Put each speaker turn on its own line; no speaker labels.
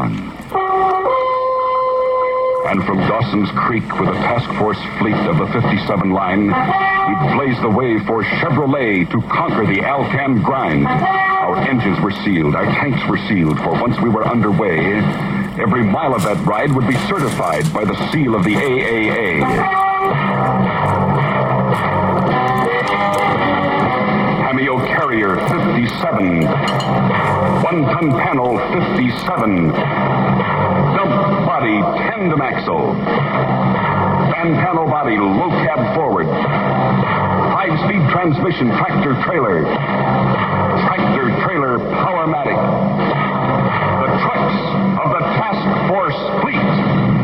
And from Dawson's Creek with a task force fleet of the 57 line, we'd blaze the way for Chevrolet to conquer the Alcan grind. Our engines were sealed, our tanks were sealed, for once we were underway, every mile of that ride would be certified by the seal of the AAA. Cameo Carrier 57. One-ton panel 57. Dump body tandem axle. Fan panel body low cab forward. 5-speed transmission tractor trailer. Tractor trailer Powermatic. The trucks of the task force fleet.